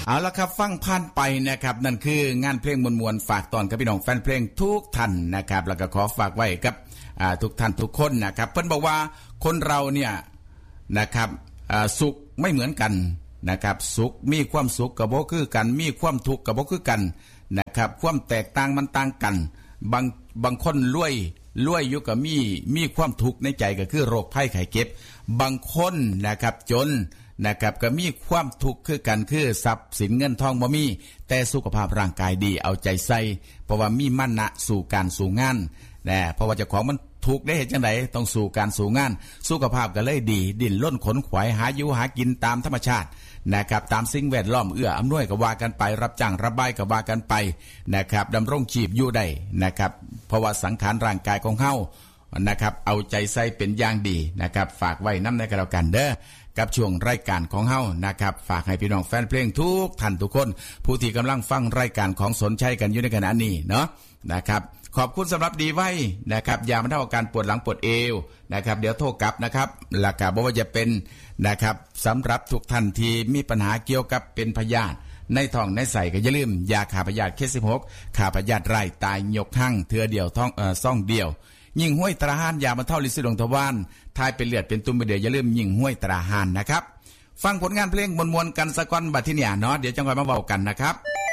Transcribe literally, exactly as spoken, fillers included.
เอาละครับฟังผ่านไปนะครับนั่นคืองานเพลงมวลๆฝากตอนกับพี่น้องแฟนเพลงทุกท่านนะครับแล้วก็ขอฝากไว้กับทุกท่านทุกคนนะครับเพิ่นบอกว่าคนเราเนี่ยนะครับสุขไม่เหมือนกันนะครับสุขมีความสุขกับบ่คือกันมีความทุกข์กับบ่คือกันนะครับความแตกต่างมันต่างกันบางบางคนรวยรวยอยู่กับมีมีความทุกข์ในใจก็คือโรคภัยไข้เจ็บบางคนนะครับจนนะครับก็มีความทุกข์คือกันคือทรัพย์สินเงินทองบ่มีแต่สุขภาพร่างกายดีเอาใจใส่เพราะว่ามีมั่นนะสู่การสู่งานนะเพราะว่าเจ้าของมันถูกได้เห็นจังไดต้องสู่การสู่งานสุขภาพก็เลยดีดิ้นล้นขนขวายหาอยู่หากินตามธรรมชาตินะครับตามสิ่งแวดล้อมเอื้ออำนวยก็ว่ากันไปรับจ้างรับบายก็ว่ากันไปนะครับดำรงชีพอยู่ได้นะครับเพราะว่าสังขารร่างกายของเฮานะครับเอาใจใส่เป็นอย่างดีนะครับฝากไว้นำในกันแล้วกันเด้อกับช่วงรายการของเฮานะครับฝากให้พี่น้องแฟนเพลงทุกท่านทุกคนผู้ที่กำลังฟังรายการของสนใจกันอยู่ในขณะนี้เนาะนะครับขอบคุณสำหรับดีไว้นะครับยาบรรเทาอาการปวดหลังปวดเอวนะครับเดี๋ยวโทรกลับนะครับหลักการบอกว่าจะเป็นนะครับสำหรับทุกท่านที่มีปัญหาเกี่ยวกับเป็นพยาธิในท้องในไส้ก็อย่าลืมยาฆ่าพยาธิเคสสิบหกฆ่าพยาธิไร้ตายยกหั่งเทื่อเดียวท้องเอ่อซ่องเดียวยิ่งห้วยตราหานยาบรรเทาลิซิดงทวารทายเป็นเลือดเป็นตุ่มเป็นเดือดอย่าลืมยิ่งห้วยตราหานนะครับฟังผลงานเพลงมวลๆกันสักวันบัดที่เนี่ยเนาะเดี๋ยวจังหวะมาเว้ากันนะครับ